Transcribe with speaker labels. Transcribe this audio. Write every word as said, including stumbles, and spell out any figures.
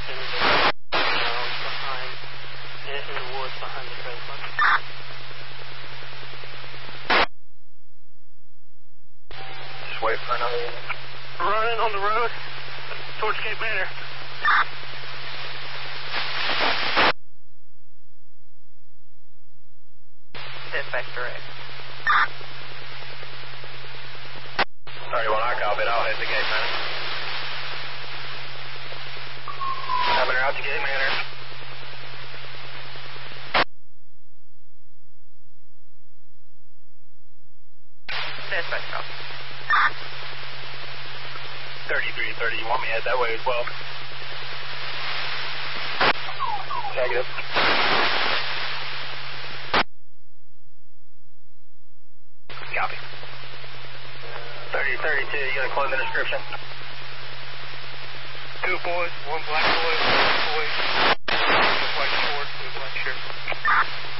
Speaker 1: in the, uh, behind, in, in the woods behind the trailer park.
Speaker 2: Just wait for another unit.
Speaker 1: Running on the road towards Cape Banner.
Speaker 3: Dispatch direct.
Speaker 2: thirty-one, I copied. I'll hit the Cape Banner. Coming out to Cape Banner.
Speaker 3: Dispatch copy.
Speaker 2: thirty-three thirty, you want me to head that way as well? Negative. Copy. thirty thirty-two, you got to close the description.
Speaker 1: Two boys, one black boy,